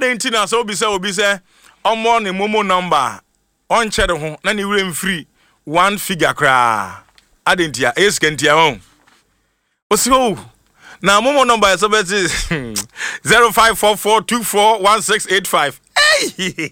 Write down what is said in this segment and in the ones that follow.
adentina so obi say omo ne momo number on chere ho na ne wure free one figure kra adentia eskentia won osiwo na momo number is 0544241685 hey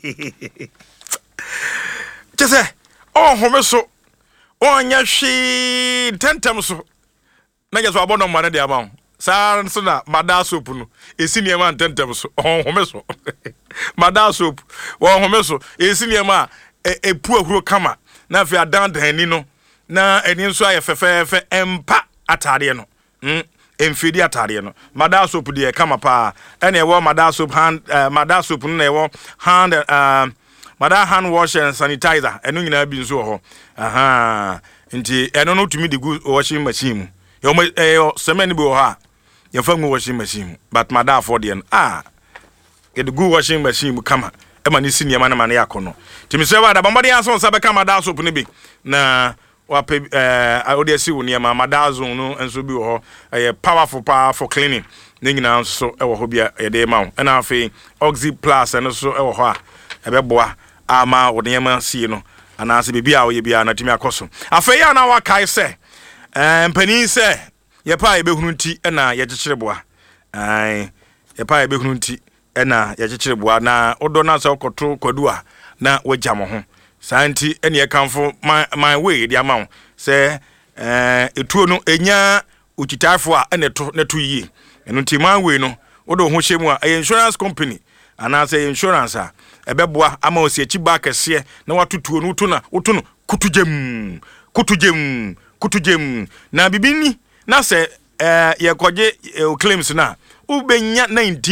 jese homeso onya hwe tentem so na jeso abono mane de amao sa so na mada soap no esi niema tentem so homeso mada soap homeso esi niema epu ahuro kama na fi adandan ni no na eni nso aye fefefe empa atade no emfidi atade no mada soap de kama pa ene ewo mada soap hand mada soap no ewo hand mada hand wash and sanitizer enu nyina bi nso ho aha nti eno no tumi de washing machine yo semeni bi ho ha ye fa washing machine but mada afford yen get the good washing machine kama e ma ni si niema na ma na yakono timi se wa da bombade aso nsa be kama mada soap ne bi na wa pe odi asi wo niema mada zo no enso bi ho powerful cleaning ne nyina nso e wo ho bia ye de ma wo na afi oxy plus enso e wo ho a e be boa ama wo niema si no anase bibia wo ye bia na timi akoso afi ya na wa kai se mpani se ye pa ye behunu nti na ye kyekyereboa ye pa ye behunu nti na ye kyekyereboa na odo na se koto kwadua na wagya mo ho santi ene ye kanfo my way dia ma se etuo no enya ukitafo a ene to na to yi eno nti my way no odo ho hyemu a insurance company anase insurance a ebeboa ama osi echi ba kese na watotuo no to na woto no kutujem na bibini na se ye koje claims na ubenya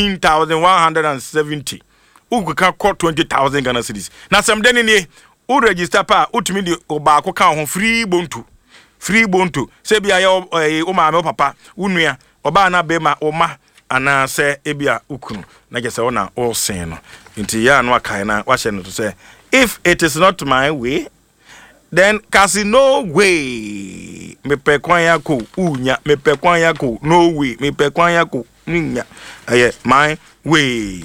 19,170 uguka ko 20,000 Ghana cedis na sem deni ni u register pa utumi di obaako ka ho free bontu se bia ye o ma me papa unua oba na be ma o ma ana se ebia ukunu na je se ona o sen no nti ya no akai na wa hye no to say if it is not my way then kasi no way me pe kwan yako unya me pe kwan yako no way me pe kwan yako nya my way.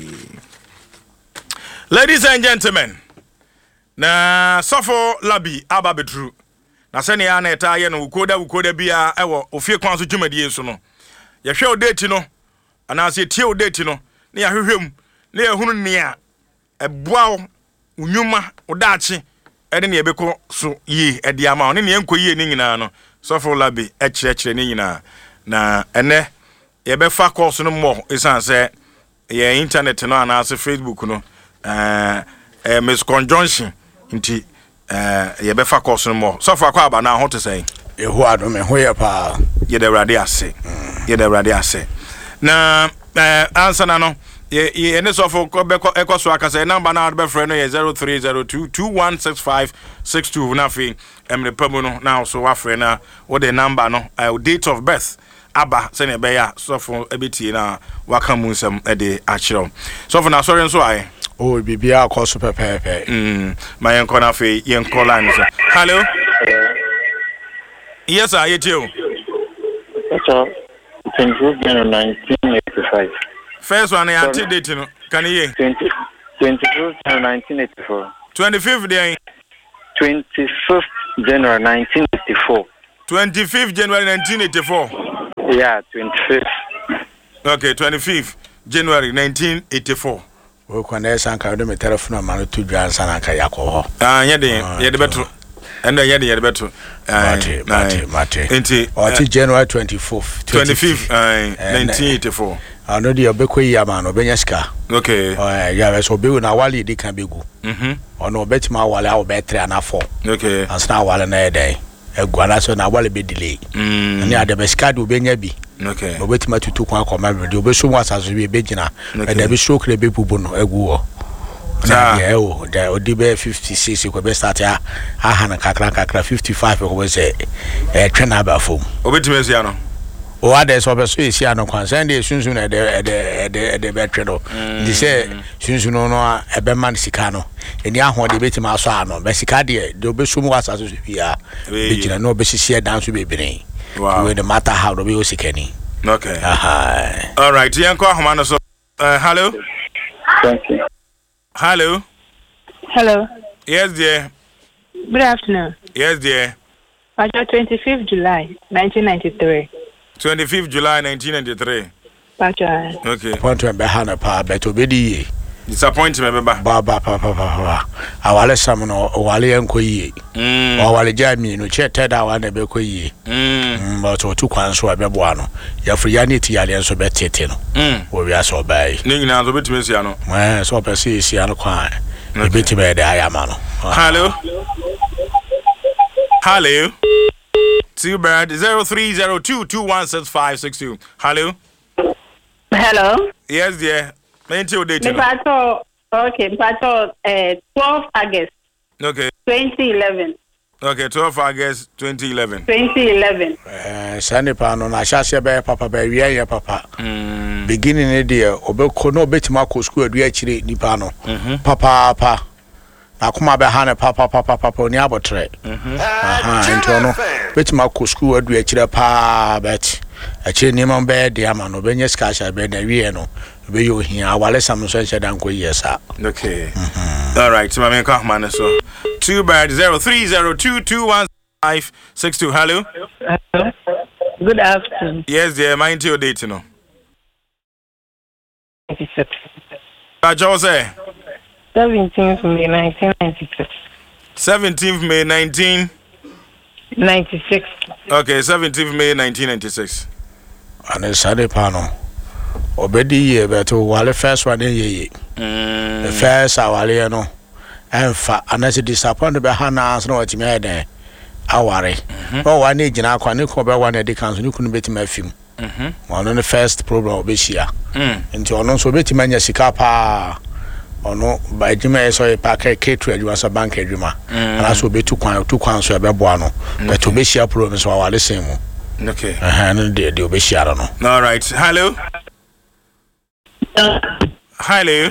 Ladies and gentlemen, na sofo labi aba betru na sene ya na eta ye no ukoda bia ewo ofie kwan so dwumadie so no ye hwe o date no ana se tie o date no na ya hwehwem na ya hunu nia eboa unyuma odaachi ede ne ebeko so yi ede ama one ne enkoyi ni nyina no sofo labi ekire ni nyina na ene ye be fa course no mo isan se ye internet no ana se Facebook no misconjunction nti ye be fa course no mo sofo akwa aba na ho to say ehu ado me ho ye pa ye de rade ase na answer na no ye ne sofo ekoso akase number na be frɛ no ye 0302216562 na fi emre pamu no na so wa frɛ na what the number no date of birth aba se ne be ya sofo ebetie na waka mu nsam de akiro sofo na sorry nso aye oh bibia akoso pepepe my enko na fi yenko line so hello yes sir yetio so 1985 first one ya date no can you 1984 25th day 25th January 1984 25th January 1984 yeah 25th okay 25th January 1984 we kwana sanka do me telephone ma no to dwan sanka yakọ ye de beto and ye de beto mate enti January 25th 1984 ano de obekoyi ama no benya sika okay ya so be na wale di kan begu ono obetima wale a obetre ana 4 okay asna wale na eden egwana so na wale be delay ani ade be sika de obenya bi okay obetima tutu kwa akoma de obeso mu asaso bi ebegina ede be stroke le be bubu no egu wo na ye o de odi be 56 ko be start ha na kakra 55 ko be say twena aba fom obetima esia no o ade so be so esia no kwan san de sunsun na de be tweno di say sunsun no ebe man sika no eni ahode betima aso ano be sika de obeso mu asaso bi a begina no be sisi dance be bere wow no matter how do we o sikani okay all right yanko ahoma no so hello Thank you. Hello. Hello. Yes, dear. Good afternoon. Yes, dear. 25th July, 1993. 25th July 1993. Okay. Point to be hana pa beto bedi. Disappointment, baba. Baba. Awale samuno wale enko yi. Wale jami no che teda wa na be ko yi. But otu kwan so abebo ano. Ya fri ya ni ti yale enso betete no. Wo wi aso bai. Ni nyina zo betime sia no. So pesi sia no kwan. E betime de ayama no. Hello. Hello. Two bird 0302216562. Hello. Hello. Yes, dear. Maintain your date. Okay, 12 August. Okay. 2011. Okay, 12 August 2011. 2011. Sani pa no na shase be papa be wiye papa. Beginning ne de obeko no betima ko school adu akire nipa no. Papa. Akuma be hane papa oni abotre. Into no betima ko school adu akire pa bet. Akire ni man be de ama no benye skasha be na wiye no. Be yo hia awale sam so nche dan ko yesa. Okay. All right, so my come man so. 2 bird 0302216562. Hello. Hello. Good afternoon. Yes, dear. Mind your date, you know. 96. Jose. 17th May 1996. 17th May 96. Okay, 17th May 1996. Ane sani pa no. Obedi ye beto wale first one ye. The first awale no. Enfa anase disappoint be hana so what me den aware. No one age na akwa ne ko be one e kan so ne kunu beti ma fim. One the first problem obeshia. Nti ono so beti manya sika pa. Ono ba jima so e pa ka ketu adwuma so bank adwuma. Ana so betu kwan so e be boa no. But obeshia problem so awale sem mu. Okay. No de obeshia no. All right. Hello. Hello.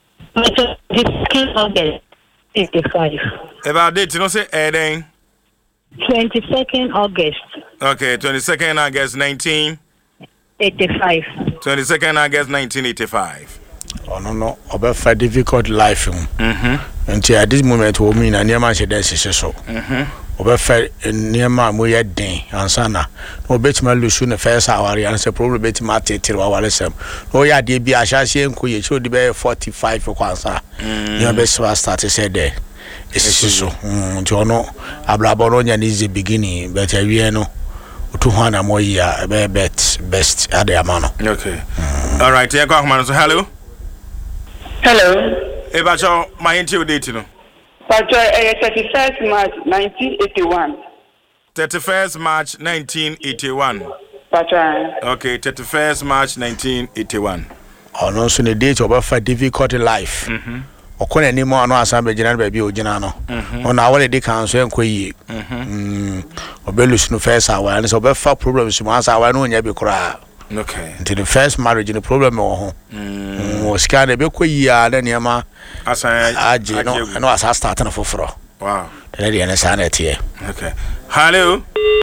22nd 85. About date, you know, say, then. 22nd August. Okay, 22nd August 1985. 22nd August 1985. Oh no, obefa difficult life. Until at this moment, we mean a near man said that's so. Obefa near man, we had day, and sana. No bet my lusun the first hour, and say probably bet my till our lesson. Oh, yeah, dear, be a chassis and could you should be 45 for Kwanzaa. Your best was started said there. It's so. Jono, Ablabonia is the beginning, but I know 200 more year, best at the amano. Okay. All right, yeah, go on, so hello. Hello. Ebacho, my interview date, you know. 31st March 1981. 31st March 1981. Okay, 31st March 1981. Oh no, so the date of difficult life. Okone ni mo ano asambe jina ba bi ogina no. Ona awale de kan so enko yi. Obelus no first hour and so be fa problems mo asa awa no nya bi kura. Okay. Into the first marriage the problem wo ho. Wo scan e be ko yi a na niam asa aje no asa start na foforo. Wow. Then the na sa na tie. Okay. Hello.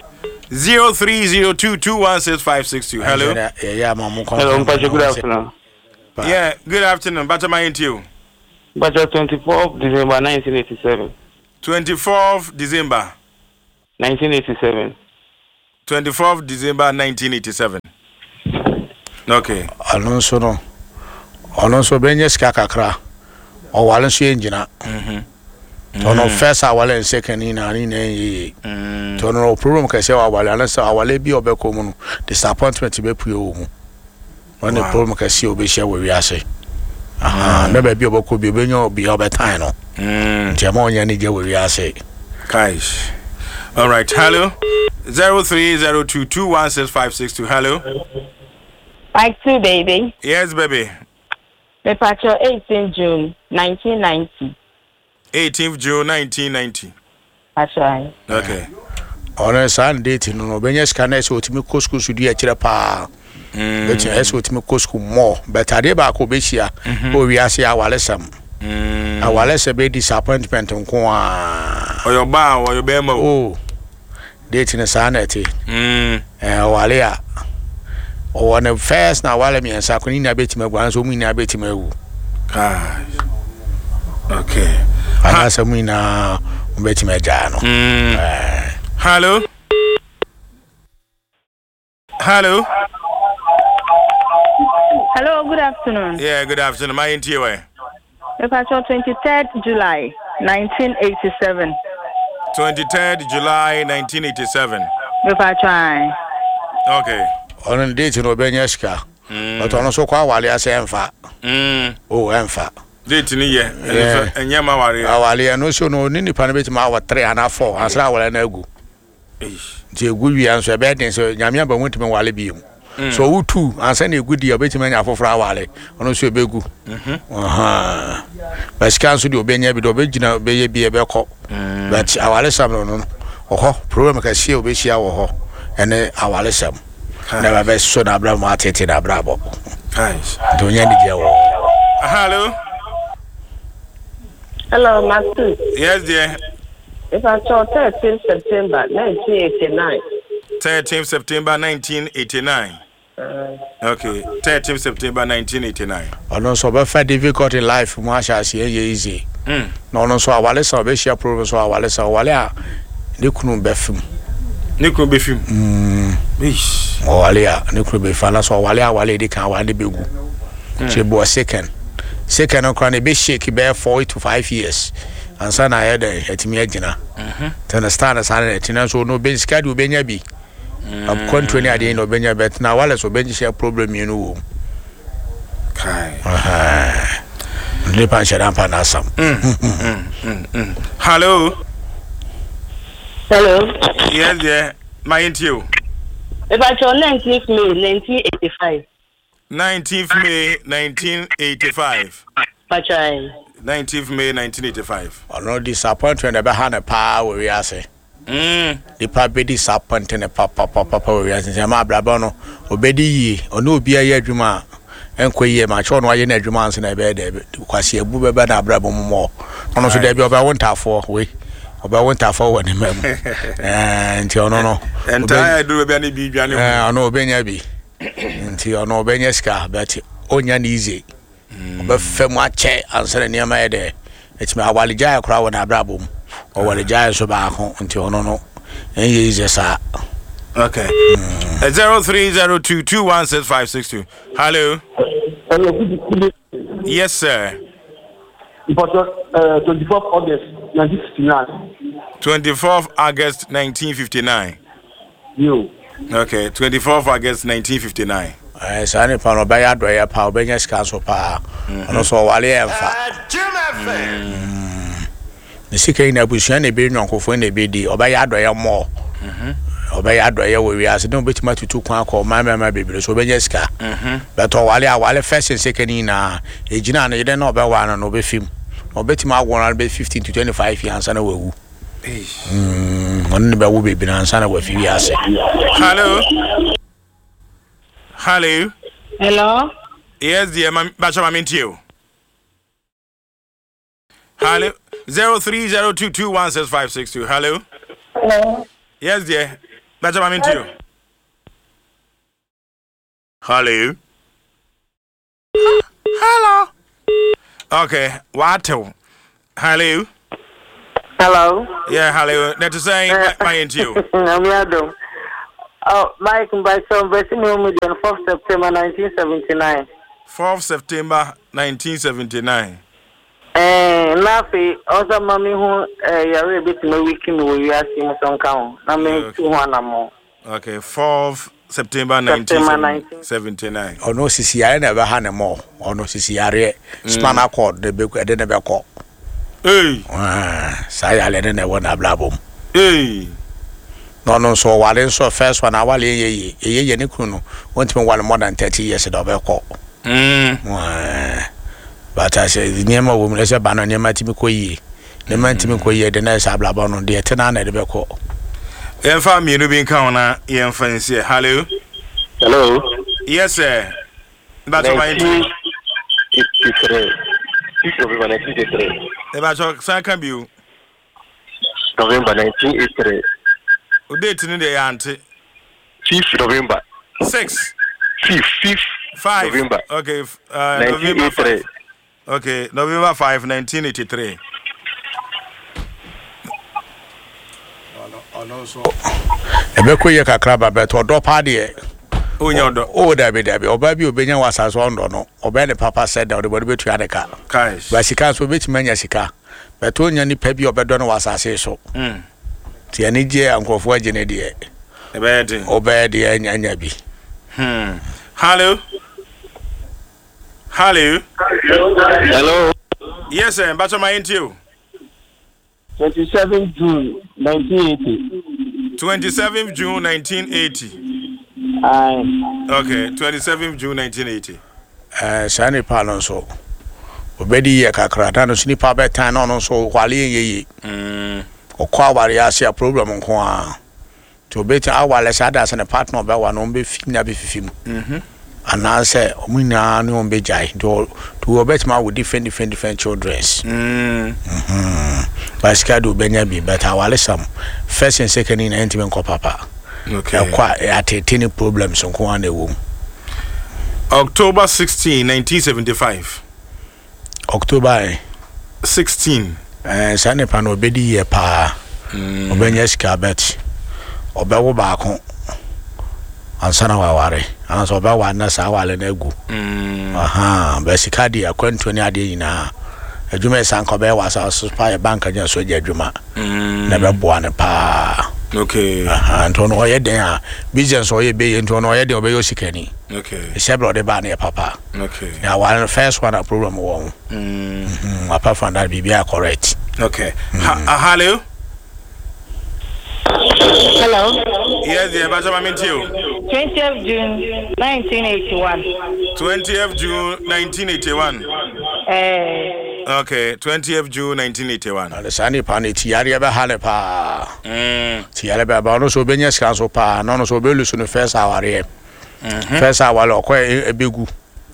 0302216562. Hello. Yeah, mamu. Hello, Mpacho, good afternoon. Yeah, good afternoon. Bacha my interview. Bacha 24th December 1987. 24th December 1987. 24th December 1987. Okay. Alonso no. Alonso benye ska kakra. O wale so enjina. Tono first awale and second in ani tono problem ka se awale anasa awale bi obeko mu no disappointment be puo mu. When the problem ka se obehia we wiase. Na ba bi obeko bi obenyo bi obetan no. Ntiama onya ni je we wiase. Kaish. All right. Hello. 0302216562. Hello. Mike 2, baby. Yes, baby. The Patrol 18 June 1990. 18th June 1990. That's right. Okay. On Sunday date no benye scanner so otimi kosku su di akire pa. But yes otimi kosku more but ade ba ko behia o wiase awale sam. Awale se be disappointment nko a. Oyo ba oyo be ma o. Date na sanete. Awale a. O one first na awale mi ansa ko ni na betima gwan so mu ni na betima wu. Okay. Anasa mu ina mbeti meja no. Hello. Hello. Hello, good afternoon. Yeah, good afternoon. My NTA. Patrol 23rd July 1987. 23rd July 1987. Patrol. Okay. On date no benya shika. But ono so kwa wale ase emfa. Oh emfa. Date ni ye. Enye ma ware. Awale no so no ni nipa no beti ma wa 3 and 4 ansra wale na agu. Je egu wi anso e be den so nyame aba wonti me wale bi mu. So utu ansa na egu di obeti me nya afofra wale. Ono so e be gu. Aha. Basika so di obenya bi do obegina obeye bi e be ko. But awale sam no oho problem ka sie obehia wo ho. Ene awale sam. Never be so na bra ma tete na bra bo. Nice. Do nya di je wo. Hello. Hello, Master. Yes, dear. Patrol 13th September 1989. 13th September 1989. Okay, 13th September 1989. Ono so be fa difficult in life mu asha se easy. No no so awale so be share problem so awale so awale a ne kunu be fim. Ne kunu be fim. Ish. Awale a ne kunu be fa na so awale di kan awale be gu. Che bo second on kran be shake be 4 to 5 years. Ansa na ya de etimi agina. Then stand as an etina so no be schedule be nya bi. Am kontu ni ade no be nya bet na wale so be share problem you know. Kai. Ne pa share pa na sam. Hello. Hello. Yes, dear. My NTO. Patrol 19th May 1985. 19th May 1985. Patrol. 19th May 1985. Ono disappointment e be ha na pa we ase. The pa be disappointing papa we ase ma braba no obedi yi ono obi aye adwuma enko yi ma cho no aye na adwuma anse na be de kwase abu be na braba mo ono so de bi oba wontafo we oba wontafo woni mem nti ono no entire do be na bi dwane ono obenya bi nti ono obenya ska but onya ni easy oba fem ache ansere ne ma ede etime awalija akra wona brabom o walija so ba ho nti ono no enye easy sa. Okay. 0302216562. Hello. Hello. Yes, sir. 24th August 1959. 24th August 1959. You. Okay, 24th August 1959. Sani pa no baya do ya pa obenya ska so pa ono so wale emfa ni sike ina bushia na be nwankofo na be di obaya do ya mo obaya do ya we ase no betima tutu kwa ko ma bebere so obenya ska but wale first and second na ejina na yede na obewa na no be film obetima agwon be 15 to 25 years na wawu on be wo be na ansana wa fi ase. Hello. Hello. Hello. Yes, dear. Bacha Mamintio. Hello. 0302216562. Hello. Hello. Yes, dear. Bacha Mamintio. Hello. Hello. Okay. What? Hello. Hello. Yeah, hello. That's to say, my NTO. I'm Yadom. Oh, Mike, by some version on 4th September 1979. 4th September 1979. Nafi, also, Mammy, who you're a bit no weekend where you ask him some count. I mean, 200 more. Okay, 4th September 1979. Oh no, CCI never had a more. Oh no, CCI span accord the book. I didn't ever call. Hey, say I let in a one ablabum. Hey, no, so while so first one, I will ye Nikunu went me one more than 30 years ago. But I say the name of woman is a banner near my Timiko. The man Timiko, the nice ablabon on the Tenan at the Beko. And family, you being counter, young fancy. Hello. Hello. Yes, sir. That's my 1983. 1983. About your second view. November 1983. Date in the auntie. 5th November. 6. 5th 5. November. Okay. November 1983. Okay, November 5, 1983. Ebeko ye kakra ba beto do pa de Unyodo. o da be oba bi obenya wasase ondo no oba ne papa said that obo betu adeka Guys. ba sika so beti manya sika beto nya ni pa bi obedo no wasase so ti ani je ankofo agene de Ebedi. oba de anya bi Hello. Hello. Hello. Yes, sir. But my interview. 27 June 1980. 27th June 1980. Aye. Okay, 27th June 1980. sani pa no so obedi ye kakra ta no sini pa be tan no so kwale ye okwa aware asia problem nko a to beti awale sada se ne partner be wa no be fina be fifim ananse omuna no be jai to obeti ma with different childrens basika do benya bi but awale sam first and second in intimate ko papa Okay. kwa atene problems nko a na ewo October 16, 1975. October 16. sani pa no obedi ye pa obenya sika bet obewo ba ko ansana waware anso obewa na sa wale na egu be sika dia akwanto ni ade nyina adwuma sanko be wasa super bank agent so je adwuma na be boa ne pa Okay. anto no ye den a business o ye be nto no ye den obeyo sikani Okay. sebro de ba na papa Okay. ya one first one a problem wo apart from that be correct. Okay. Hello. Hello. Yes, yeah, but I'm into you. 20th June 1981. 20th June 1981. Okay, 20th June 1981. The sunny pan ti yare be hale pa ti yare be ba no so benya ska so pa no so be lusu no first hour here first hour lo ko ebegu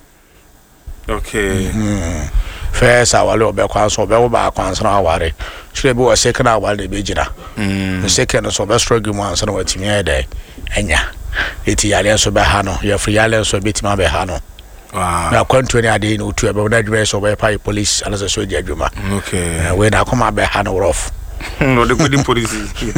Okay. first hour lo be kwa so be wo ba kwa so hour sure be wo second hour de be jira the second so be struggle mo anso no watimi e dey enya eti yare so be ha no ye free yare so be tima be ha no. Wow. Na kwanto ni ade no tu e be na dwere so be pa police ala so je adwuma. Okay. We na come be ha no rough. No, the good police.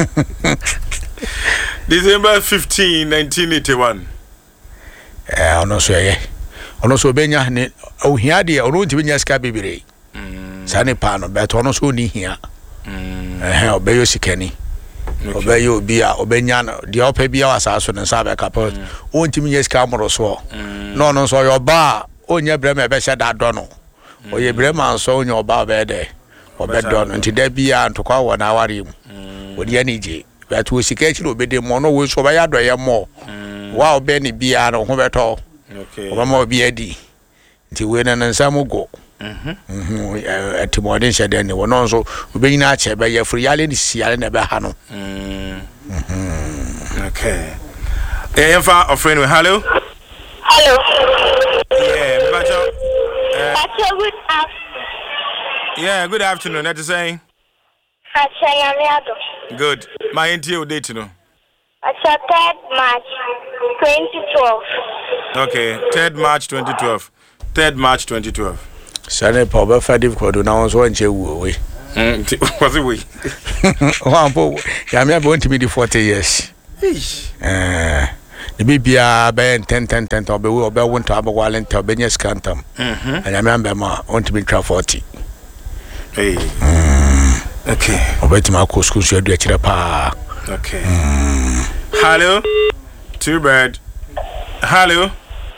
December 15, 1981. Ono so ye. Ono so benya ne ohia de ono ntibenya ska bebere. Sane pa no be to ono so ni hia. Obeyo sikani. Obeyo obi a obenya no de opa bia wasaso ne sa be kapot. O ntibenya ska moro so. No no so yo ba onya brema be hye da do no. Oye brema so onya oba be de. Obedo no nti da bia ntokwa wo na aware mu. Odi anije. But we sika chiro obede mo no we so ba ya do ye mo. Wa obe ni bia no ho beto. Okay. Oba ma obi adi. Nti we na nsam go. Atimodin shede ne wono so obenyina ache be ya free yale ni siale na be ha no. Okay. Emfa offering with hello. Hello. Yeah, Bacho. Good afternoon. Yeah, good afternoon. That is saying. Good. My interview date, no. It's 3rd March 2012. Okay, 3rd March 2012. 3rd March 2012. Sane pa be fa difficult na won so nche wu we. Was it we? Wan po ya me be want me the 40 years. The bibia be 10 obe we obe won to abogwale nta obe nye scantam. Anya me ambe ma want me try 40. Hey. Okay. Obeti ma ko school so adu akire pa. Okay. Hello. Too bad. Hello.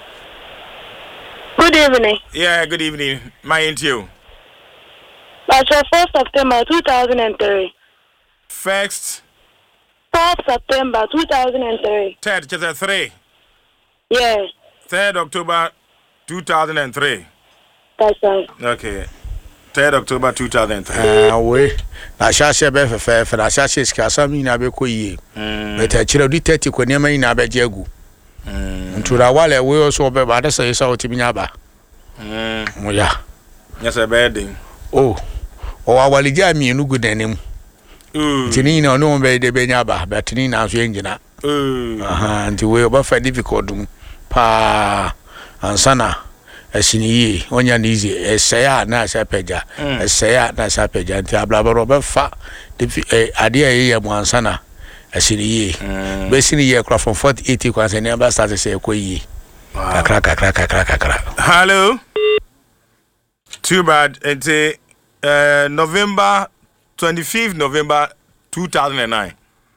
Good evening. Yeah, good evening. My interview. That's 1st September 2003. 1st. 4th September 2003. 3rd, chapter 3. Yeah, 3rd October 2003. that's right. Okay. 3rd October 2003. We na shashe be fe na shashe ska sami na be ko yi. Beta chira di 30 ko nema ina be jegu. Ntura wale we so be ba da sai sa otimi nya ba. Moya. Yes, a bad thing. O awale ja mi enu gudanim. Tini na no be de be nya ba, but ni na so engina. Nti we oba fa difficult dum pa ansana asini onya nizi esaya na asapeja esaya na asapeja nti ablabaro befa ade ye mu ansana asini besini ye kra from 4080 kwa se never start say ekoyi kakra hello too bad it's November 25th November 2009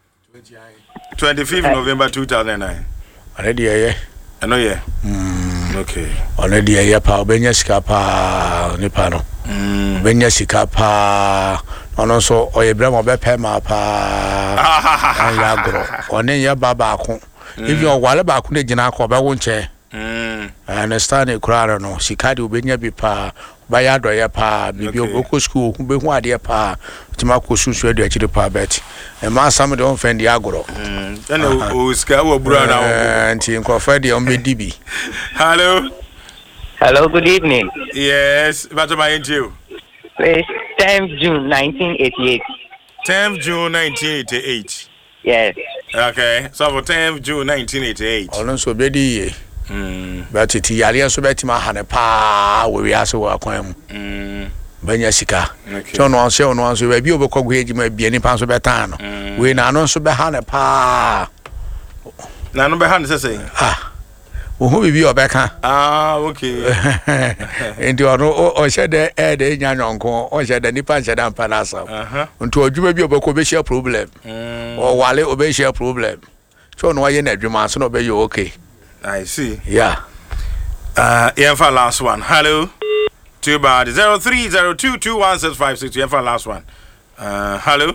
25th November 2009 already yeah I know yeah okay already yeah pa obenya sika pa nipa no obenya sika pa ono so oyebra mo be pema pa ya gro one ya baba ko even ogwale ba ko de gina ko be wo nche I understand it crowd no sika de obenya bi pa ba ya do ya pa bibi okọ school be hu ade pa tima ko susu ade akire pa bet e ma sam de on friend ya gro and o ska wo bura na wo anti nko fa de on be dibi Hello, good evening. yes but my NGO It's 10th June 1988. 10th June 1988 Yes. okay so for 10th June 1988 ono so be di but ti yare so beti ma hane pa we aso wa kwan mu banya sika so no anso be bi obekogwe ejima bia ni pa so betan no we na no so be hane pa na no be hane say wo hu bibi obeka okay enti ono o shede de nyanyonko o shede nipa shede ampa na asam nti odwuma bi obeko be share problem o wale obe share problem so no ye na adwuma so no be you okay. I see. Yeah. Yeah, for last one. Hello. Too bad. 0302216656. Yeah, for last one. Hello.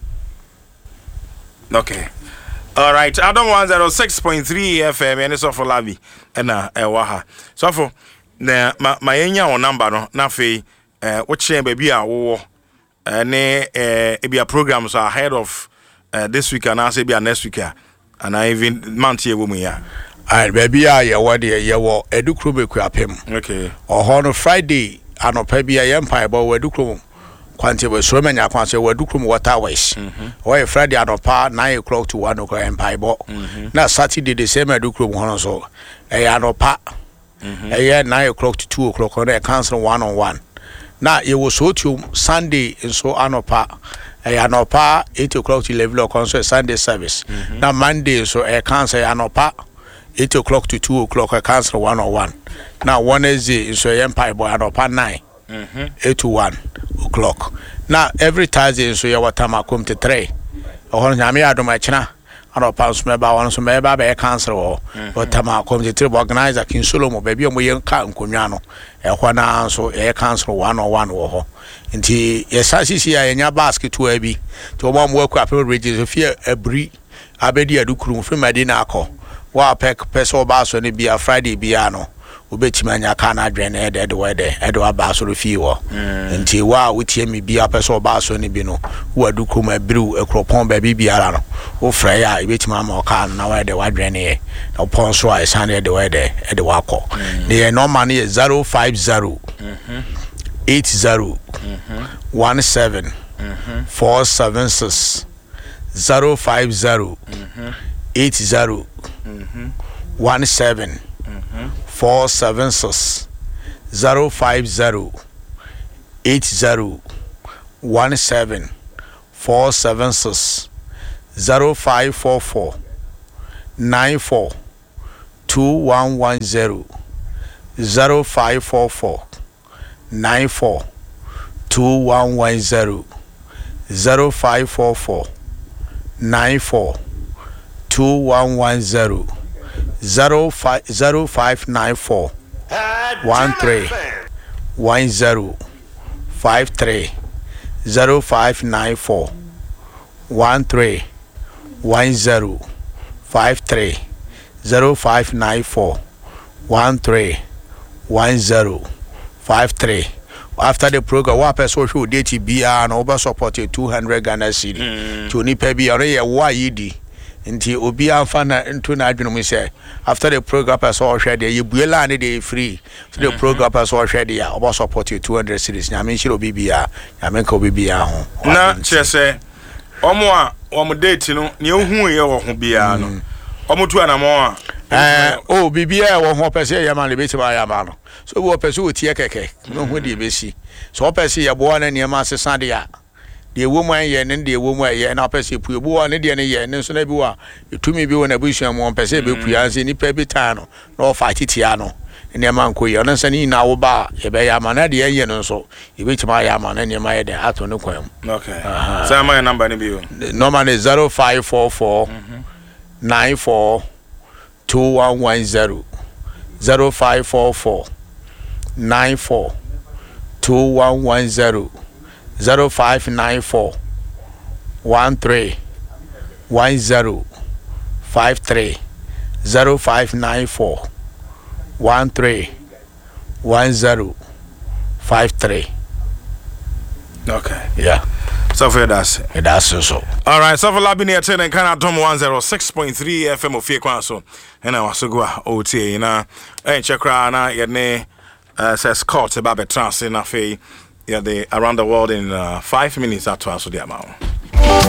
Okay. All right. I don't want 06.3 FM and it's for Lavi and Waha. So for my enya number no na fe what chamber be a war ne be a programs ahead of this week and I say be a next week and I even month here woman here. And baby, I what ye wo edukro be kwapem. Okay. On Friday, anopa bia ye mpa ebo wedukro kwante we so manya kwanse wedukro water ways. Or Friday anopa 9 o'clock to 1 o'clock mpa ebo. Na Saturday the same edukro hono so. Anopa 9 o'clock to 2 o'clock on the council 1-on-1. Na ye was so to Sunday and so anopa anopa 8 o'clock to 11 o'clock on Sunday service. Na Monday so council anopa 8 o'clock to 2 o'clock I cancel 1-on-1. Now Wednesday so empire boy and up 9 8 to 1 o'clock. Now every Thursday so your time I come to 3. Or nyame adom achina and up pounds member one so member be cancel or time I come to 3 organizer kin solo baby mo yen ka nkonwa no e hwana so e cancel 1-on-1 wo ho. Nti yesasisi ya nya basket to abi to mo mo kwa pe region fear abri abedi adukuru from Medina akọ wa peso ba so ne bia Friday bia no obetima nya ka na adwen e de wa ba so fi wo nti wa wotie mi bia peso ba so ne bi no wa dukum abriu ekropon ba bi bia no wo fra ya ebetima ma o ka na wa de wa adwen e na pon so a san de wa de wa ko ne normal ne 050 80 17 476 050 80 17 476 050 80 17 476 0544 94 2110 0544 94 2110 0544 94 2110 0594 13 10 53 0594 13 10 53 0594 13 10 53. After the program, what person should date be an over supported 200 Ghana cedi to nipa be a YED. Nti obi amfana into na adwene mu say after the program person share there you buela and dey free so the program person share there about support you 200 cedis nyame nshiro bibia nyame ka bibia ho na chese omo a omo date no ne ohu ye wo ho bia no omo tu anamo a Oh, bibia wo ho pese ya ma le beti ba ya ma no. So wo pese o tie keke. No ho de besi. So wo pese ya bo na niam asesa de ya. De wo mu ye ne de wo mu ye na pese pu bo ne de ne ye ne so na bi wa etumi bi wo na busu mo pese be ku ya se ni pe bi ta no. No fa titia no. Niam anko ye no se ni na wo ba ye be ya ma na de ye no so. E beti ma ya ma na niam ye de ato ne kwam. Okay. Say my number ni bi o. Number is 0544 94 2110 0544 94 2110 0594 13 10 53 0594 13 10 53. Okay. Yeah. So for that's it. That's so. All right, so for Labini at 10 and Canada 106.3 FM of Fiakwan so and I was go OT na and check na yene says court about the trans in a fee yeah the around the world in 5 minutes at twice the amount.